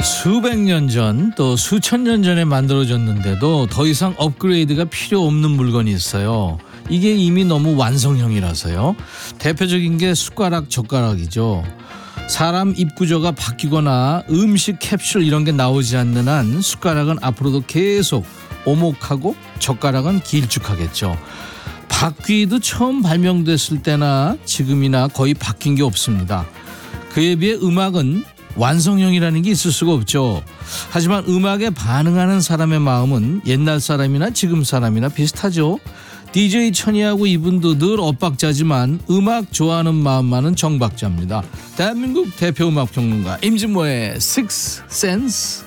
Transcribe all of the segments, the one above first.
수백 년 전 또 수천 년 전에 만들어졌는데도 더 이상 업그레이드가 필요 없는 물건이 있어요. 이게 이미 너무 완성형이라서요. 대표적인 게 숟가락 젓가락이죠. 사람 입 구조가 바뀌거나 음식 캡슐 이런 게 나오지 않는 한 숟가락은 앞으로도 계속 오목하고 젓가락은 길쭉하겠죠. 바퀴도 처음 발명됐을 때나 지금이나 거의 바뀐 게 없습니다. 그에 비해 음악은 완성형이라는 게 있을 수가 없죠. 하지만 음악에 반응하는 사람의 마음은 옛날 사람이나 지금 사람이나 비슷하죠. DJ 천이하고 이분도 늘 엇박자지만 음악 좋아하는 마음만은 정박자입니다. 대한민국 대표 음악평론가 임진모의 Sixth Sense.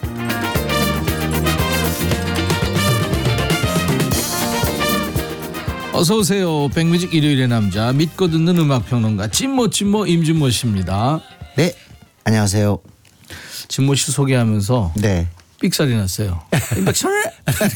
어서 오세요. 백뮤직 일요일의 남자 믿고 듣는 음악평론가 찐모 임진모 씨입니다. 네, 안녕하세요. 진모 씨 소개하면서 네, 삑살이 났어요. 임백천을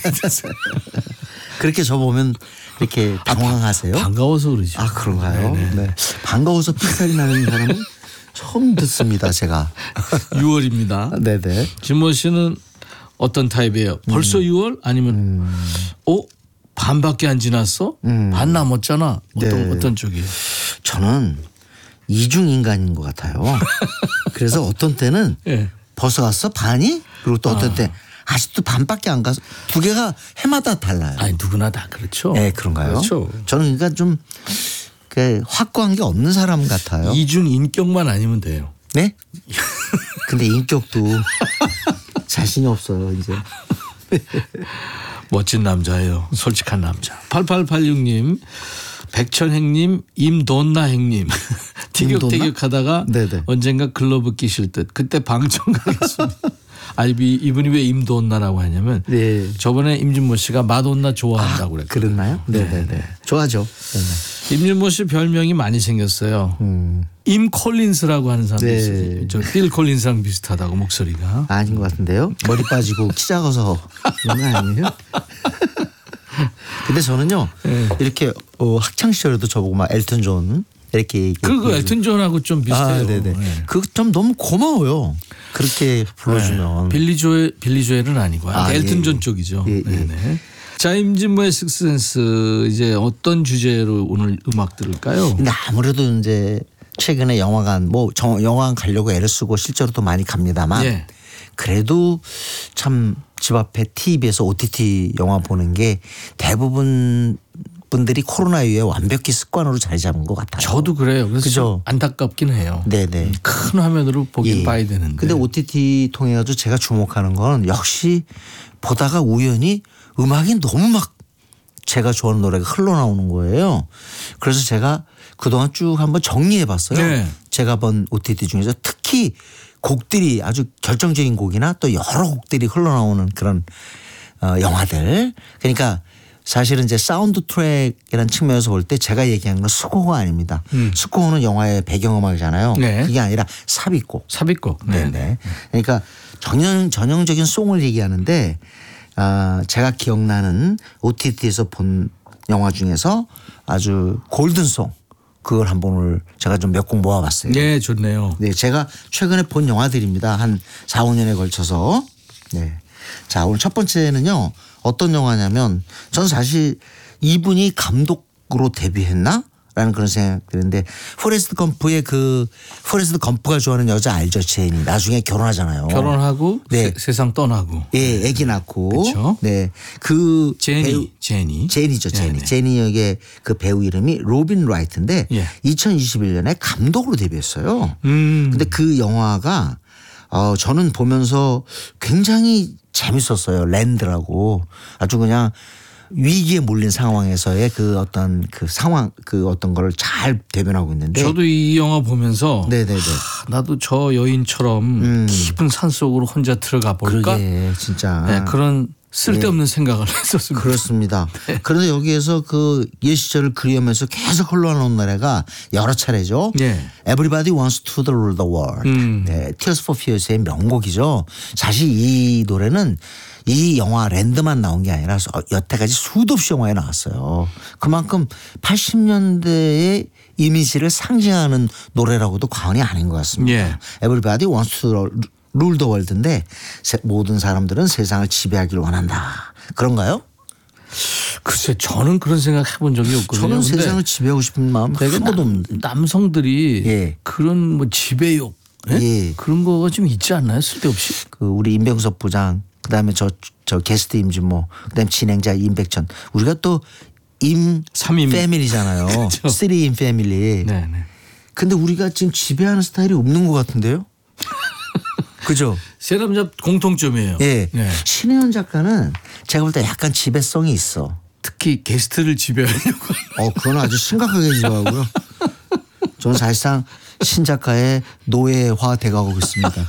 그렇게 저 보면 이렇게 당황하세요? 반가워서 그러죠. 아, 그런가요? 네네. 네, 반가워서 삑살이 나는 사람은 처음 듣습니다, 제가. 6월입니다. 네네. 진모 씨는 어떤 타입이에요? 벌써 6월? 아니면 반밖에 안 지났어? 반 남았잖아. 어떤 쪽이에요? 저는 이중 인간인 것 같아요. 그래서 어떤 때는 네. 벌써 갔어? 반이? 그리고 또 어떤 때 아직도 반밖에 안 가서 두 개가 해마다 달라요. 아니 누구나 다 그렇죠. 네, 그런가요? 그렇죠. 저는 그러니까 좀 확고한 게 없는 사람 같아요. 이중 인격만 아니면 돼요. 네? 근데 인격도 자신이 없어요, 이제. 멋진 남자예요. 솔직한 남자. 8886님, 백천행님, 임돈나행님. 티격태격하다가 네네. 언젠가 글러브 끼실 듯. 그때 방청 가겠습니다. 아니 이분이 왜 임돈나라고 하냐면 네. 저번에 임진모 씨가 마돈나 좋아한다고 그랬거든요. 그랬나요? 네네네. 좋아하죠. 네네. 임진모 씨 별명이 많이 생겼어요. 임 콜린스라고 하는 사람도 네. 있어요. 저 필 콜린스랑 비슷하다고 목소리가. 아닌 것 같은데요. 머리 빠지고 키 작아서 그런 거 아니에요? 근데 저는요. 네. 이렇게 학창 시절에도 저보고 막 엘튼 존 이렇게 그 엘튼 존하고 좀 비슷해요. 네네. 네. 그 좀 너무 고마워요. 그렇게 불러주면. 빌리 조엘은 아니고 엘튼 존 예. 쪽이죠. 예, 예. 네네. 자, 임진모의 식스센스 이제 어떤 주제로 오늘 음악 들을까요? 근데 아무래도 이제 최근에 영화관 영화관 가려고 애를 쓰고 실제로도 많이 갑니다만 예. 그래도 참 집 앞에 TV에서 OTT 영화 보는 게 대부분 분들이 코로나 이후에 완벽히 습관으로 자리 잡은 것 같아요. 저도 그래요. 그래서 그죠? 좀 안타깝긴 해요. 네네. 큰 화면으로 보긴 예. 봐야 되는데. 근데 OTT 통해 가지고 제가 주목하는 건 역시 보다가 우연히 음악이 너무 막 제가 좋아하는 노래가 흘러나오는 거예요. 그래서 제가 그동안 쭉 한번 정리해 봤어요. 네. 제가 본 OTT 중에서 특히 곡들이 아주 결정적인 곡이나 또 여러 곡들이 흘러나오는 그런 영화들. 그러니까 사실은 이제 사운드 트랙이라는 측면에서 볼 때 제가 얘기한 건 스코어가 아닙니다. 스코어는 영화의 배경음악이잖아요. 네. 그게 아니라 삽입곡. 삽입곡. 네네. 그러니까 전형적인 송을 얘기하는데 제가 기억나는 OTT에서 본 영화 중에서 아주 골든송 그걸 한 번을 제가 좀 몇 곡 모아봤어요. 네, 좋네요. 네, 제가 최근에 본 영화들입니다. 한 4, 5년에 걸쳐서. 네. 자, 오늘 첫 번째는요. 어떤 영화냐면 저는 사실 이분이 감독으로 데뷔했나? 라는 그런 생각이 드는데 포레스트 검프가 좋아하는 여자 알죠? 제니. 나중에 결혼하잖아요. 결혼하고 네. 세상 떠나고. 예, 아기 낳고. 그렇죠. 네. 그 제니죠. 제니. 제니 역의 그 배우 이름이 로빈 라이트인데 예. 2021년에 감독으로 데뷔했어요. 음. 근데 그 영화가 저는 보면서 굉장히 재밌었어요. 랜드라고. 아주 그냥 위기에 몰린 상황에서의 그 어떤 그 상황 그 어떤 거를 잘 대변하고 있는데 저도 이 영화 보면서 네네네. 나도 저 여인처럼 깊은 산속으로 혼자 들어가 볼까? 그러게 진짜 네, 그런 쓸데없는 생각을 했었습니다. 그렇습니다. 그런데 여기에서 그 옛 시절을 그리우면서 계속 흘러나오는 노래가 여러 차례죠. 네. Everybody Wants to Rule the World. 네, Tears for Fears의 명곡이죠. 사실 이 노래는 이 영화 랜드만 나온 게 아니라 여태까지 수도 없이 영화에 나왔어요. 그만큼 80년대의 이미지를 상징하는 노래라고도 과언이 아닌 것 같습니다. 예. Everybody Wants to 룰 더 월드인데 모든 사람들은 세상을 지배하기를 원한다. 그런가요? 글쎄 저는 그런 생각 해본 적이 없거든요. 저는 근데 세상을 지배하고 싶은 마음 한 번도 없는데. 남성들이 예. 그런 뭐 지배욕 예? 예. 그런 거가 좀 있지 않나요? 쓸데없이. 그 우리 임병섭 부장 그다음에 저 게스트 임진모 그다음에 진행자 임백천 우리가 또 임 삼임. 패밀리잖아요. 그렇죠. 3임 패밀리. 네네. 근데 우리가 지금 지배하는 스타일이 없는 것 같은데요? 그죠? 세 남자 공통점이에요. 예. 네. 신혜연 작가는 제가 볼 때 약간 지배성이 있어. 특히 게스트를 지배하려고. 그건 아주 심각하게 지배하고요. 저는 사실상 신 작가의 노예화 돼가고 있습니다.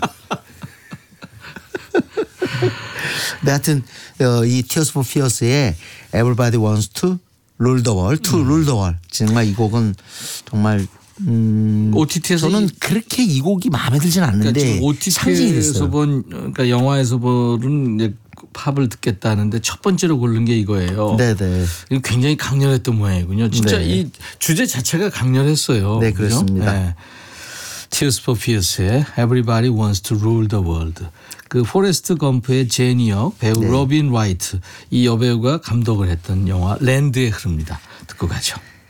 네, 하여튼 이 Tears for Fears의 Everybody Wants to Rule the World, to Rule the World. 정말 이 곡은 정말 OTT에서 저는 그렇게 이 곡이 마음에 들진 않는데 그러니까 상징이 OTT에서 됐어요. 그러니까 영화에서 보는 이제 팝을 듣겠다는데 첫 번째로 고른 게 이거예요. 네네. 이거 굉장히 강렬했던 모양이군요. 진짜 네. 이 주제 자체가 강렬했어요. 네, 그죠? 그렇습니다. 네. Tears for Fears의 Everybody Wants to Rule the World. 그 포레스트 검프의 제니 역 배우 네. 로빈 라이트 이 여배우가 감독을 했던 영화 랜드에 흐릅니다. 듣고 가죠.